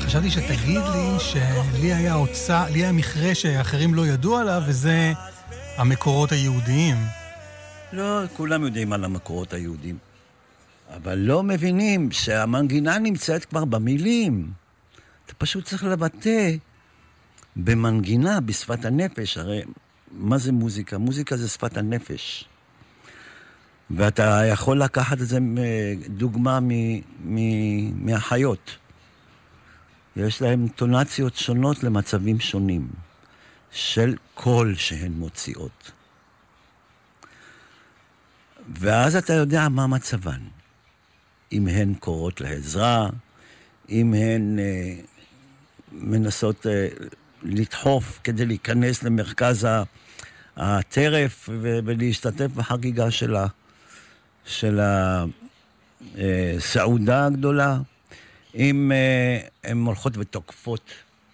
חשבתי שתגיד לי שלי היה מכרה שאחרים לא ידעו עליו, וזה המקורות היהודיים. לא, כולם יודעים על המקורות היהודיים. אבל לא מבינים שהמנגינה נמצאת כבר במילים. אתה פשוט צריך לבטא במנגינה, בשפת הנפש. הרי מה זה מוזיקה? מוזיקה זה שפת הנפש. ואתה יכול לקחת את זה דוגמה מהחיות. יש להם טונציות שונות למצבים שונים של קול שהן מוציאות. ואז אתה יודע מה מצבן. אם הן קוראות לעזרה, אם הן מנסות לדחוף כדי להיכנס למרכז הטרף ולהשתתף בחגיגה של הסעודה הגדולה. אם הן הולכות ותוקפות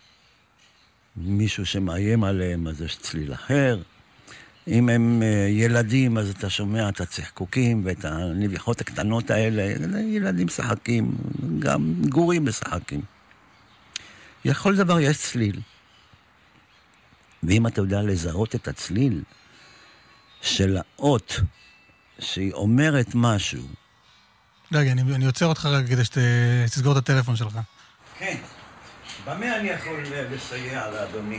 מישהו שמאיים עליהם, אז יש צליל אחר. אם הם ילדים, אז אתה שומע את הצחקוקים ואת הנביחות הקטנות האלה. ילדים שחקים, גם גורים משחקים. לכל דבר יש צליל. ואם אתה יודע לזהות את הצליל של האות שהיא אומרת משהו... רגע, אני יוצר אותך רגע כדי שתסגור את הטלפון שלך. כן. במה אני יכול לסייע לאדוני?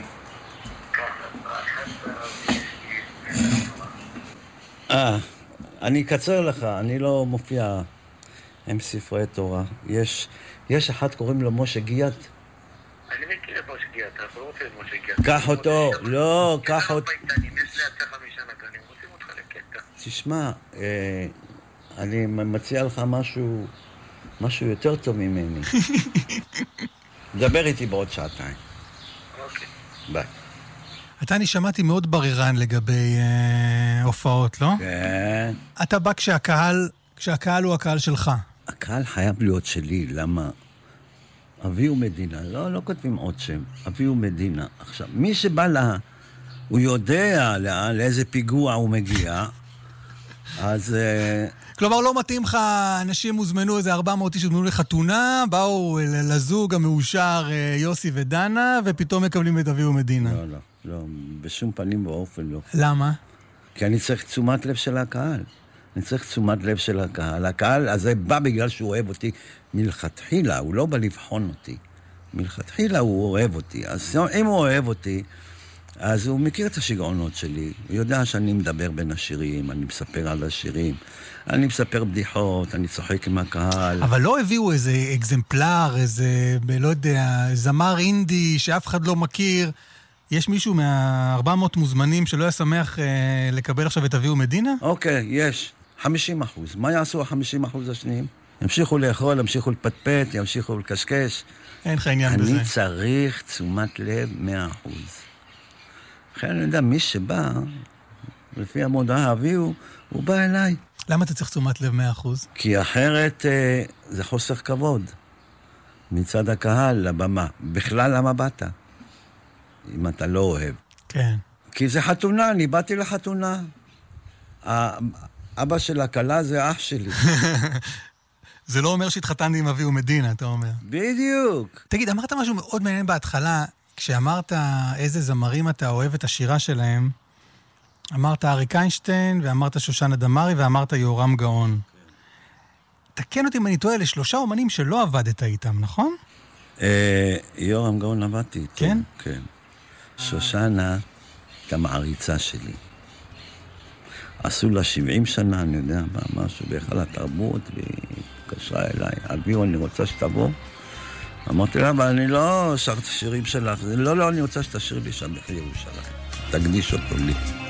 אני אקצר לך, אני לא מופיע עם ספרי תורה. יש אחד קוראים לו משה גיאת. אני מכיר את משה גיאת, אנחנו לא רוצים את משה גיאת. קח אותו, לא, קח אותו. יש לי הצעה 5 נגנים, רוצים אותך לקטע. תשמע, אני מציע לך משהו יותר טוב ממני. דבר איתי בעוד שעתיים. אוקיי. ביי. אני שמעתי מאוד בררן לגבי הופעות, לא? כן. אתה בא כשהקהל הוא הקהל שלך. הקהל חייב להיות שלי, למה? אבי ומדינה, לא כותבים עוד שם, אבי ומדינה. עכשיו, מי שבא לה, הוא יודע לאיזה פיגוע הוא מגיע, אז... כלומר, לא מתאים לך, אנשים הוזמנו, איזה 400 איש הוזמנו לחתונה, באו לזוג המאושר יוסי ודנה, ופתאום מקבלים את אבי ומדינה. לא, בשום פנים ואופן לא. למה? כי אני צריך תשומת לב של הקהל. אני צריך תשומת לב של הקהל. הקהל הזה בא בגלל שהוא אוהב אותי מלכתחילה, הוא לא בא לבחון אותי. מלכתחילה הוא אוהב אותי. אז אם הוא אוהב אותי, אז הוא מכיר את השיגעונות שלי. הוא יודע שאני מדבר בין השירים, אני מספר על השירים, אני מספר בדיחות, אני צוחק עם הקהל. אבל לא הביאו איזה אקזמפלר, איזה, לא יודע, זמר אינדי שאף אחד לא מכיר. יש מישהו מה-400 מוזמנים שלא היה שמח לקבל עכשיו את אבי ומדינה? אוקיי, יש. 50%. מה יעשו ה-50% השניים? ימשיכו לאכול, ימשיכו לפטפט, ימשיכו לקשקש. אין לך עניין בזה. אני צריך תשומת לב 100%. לכן אני יודע, מי שבא, לפי המודעה הביאו, הוא בא אליי. למה אתה צריך תשומת לב 100%? כי אחרת זה חוסר כבוד. מצד הקהל לבמה. בכלל למה באת? אם אתה לא אוהב. כן. כי זה חתונה, אני באתי לחתונה. אבא של הקלה זה אח שלי. זה לא אומר שהתחתנתי עם אבי ומדינה, אתה אומר. בדיוק. תגיד, אמרת משהו מאוד מעניין בהתחלה, כשאמרת איזה זמרים אתה אוהב את השירה שלהם, אמרת אריק איינשטיין, ואמרת שושנה דמארי, ואמרת יהורם גאון. תקן אותי אם אני טועה, לשלושה אומנים שלא עבדת איתם, נכון? יהורם גאון עבדתי איתו. כן? כן. שושנה, גם העריצה שלי. עשו לה 70 שנה, אני יודע, משהו בהיכל התרבות, והיא קשרה אליי. אביו, אני רוצה שתבוא. אמרתי לה, אבל אני לא שר את השירים שלך. לא, אני רוצה שתשאיר לי שם בירושלים. תקדיש אותו לי.